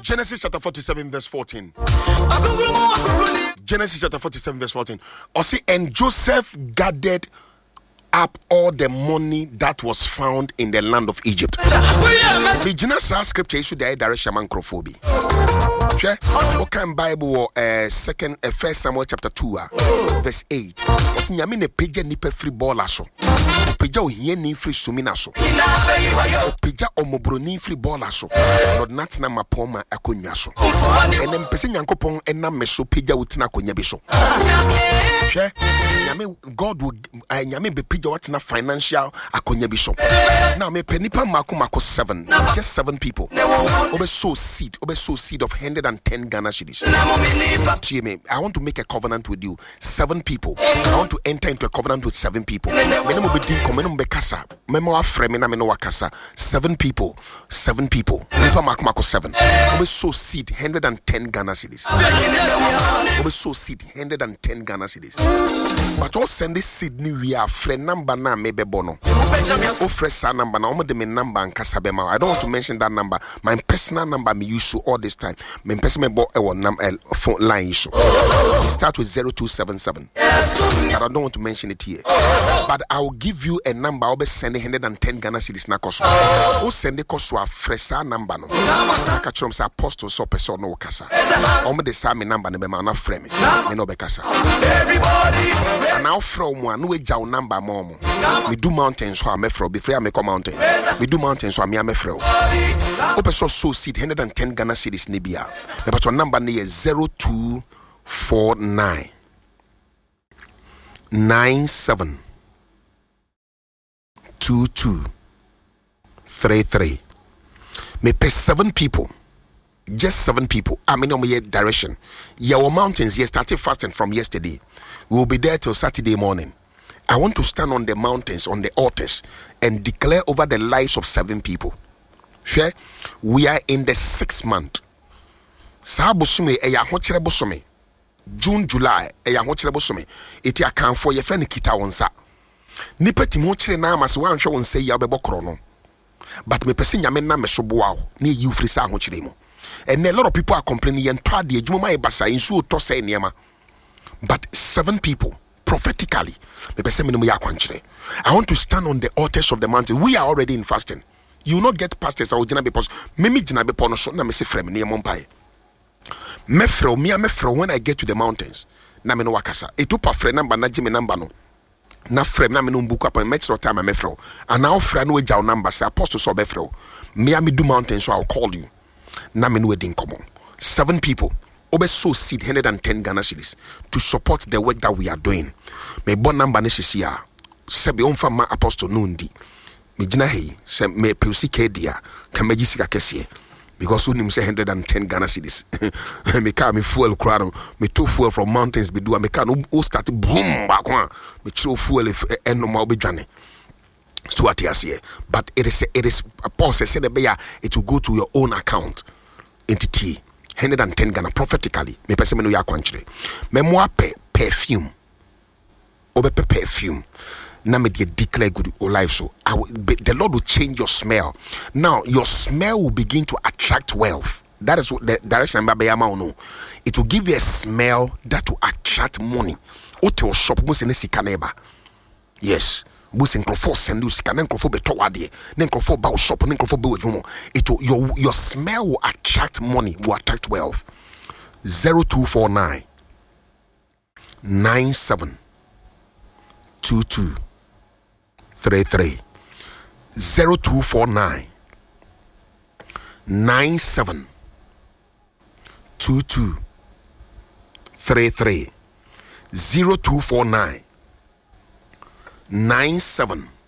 Genesis chapter 47 verse 14. Genesis chapter 47 verse 14. And Joseph gathered up all the money that was found in the land of Egypt. The Genesis scripture issue the direction mancrophobe. What can Bible First Samuel chapter 2 verse 8. Nyame ne page nipa free ball aso. Page o hie ni free sumina so. Page omobroni free ball aso. Lord natina mapoma akonwa so. Enem pese nyankopon enam meso page utina akonya bi so. Nyame God will nyame be page watina financial akonya bi so. Now me penipa mako 7. Just 7 people. Obe sow seed of 110 Ghana cedis. I want to make a covenant with you. 7 people. I want to enter into a covenant with 7 people. 7 people. 7 people. Mako 7. Obe sow seed 110 Ghana cedis. Obe sow seed 110 Ghana cedis. But all send this seed new we are friend number na maybe bono. Oh fresh number na omo de me number and kasabema. I don't want to mention that number. My personal number me use all this time. My personal phone line issue. It starts with 0277. But I don't want to mention it here. But I will give you a number. I'll be sending 110 Ghana cedis na koso. Oh send the koso a fresh number no. I catch them say apostle so person no kasa. Omo de say me number ne be ma na frame me. Me no be kasa. And now from one we jaw number mom. Me do mountains so I'm afro before I make a mountain. Me do mountains so I'm afro. Open so seed 110 Ghana cedis nibia. Me but your number is 0249 97 2233. Me pay 7 people. Just 7 people. I mean, on my direction. Your mountains, yes, started fasting from yesterday. We will be there till Saturday morning. I want to stand on the mountains, on the altars, and declare over the lives of 7 people. Sure? We are in the 6th month. Sabusume eya hochire bosume. June, July, eya hochire bosume. Eti akan for your friend kita wonsa. Nipa ti hochire na ama so wanhwe wonsa ya obebokro no. But me pese nyame na me so boa wo. Na yi ufiri sa hochire mu. And a lot of people are complaining yen to ade adwuma mai basa insu to say niema. But 7 people prophetically me pese me no ya kwanchire. I want to stand on the altars of the mountain. We are already in fasting. You will not get pastors or jina bepos. Mimi jina bepo no so na me se frem ne mompae. Mefro when I get to the mountains. Na me no wakasa. Etu pa frem number na jime number no. Na frem na me no mbuku apa metro time mefro. And now frem no jaw number say apostle so befro. Me do mountains so I'll call you. Na me no wedding come on. 7 people. Obe so seed 110 Ghana cedis to support the work that we are doing. Me bon number ne sisia. Sebe on fama apostle nundi. Me jina hei se me peusi kedia kameji sika kesie because unim say 110 Ghana cedis. Me car me fuel crowd me to fuel from mountains be do me car no start boom back one me throw fuel if no ma be dwane. So what you say, but it is Paul said it will go to your own account entity 110 Ghana prophetically. Me pese me no ya kwanchire. Me mo perfume. Obe perfume. Na me declare good life so the Lord will change your smell. Now your smell will begin to attract wealth. That is what the direction no. It will give you a smell that will attract money. Ote shop mo se ne sika na eba. Yes. Bus encrofo send you sika na encrofo beto wade. Na encrofo ba shop na encrofo be wodwo. It will your smell will attract money, will attract wealth. 0249 97 22 33 0249 97 22 33 0249 97